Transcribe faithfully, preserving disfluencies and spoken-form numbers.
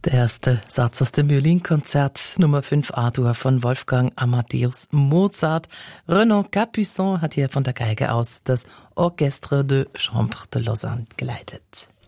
Der erste Satz aus dem Violinkonzert Nummer fünf A-Dur von Wolfgang Amadeus Mozart. Renaud Capuçon hat hier von der Geige aus das Orchestre de Chambre de Lausanne geleitet.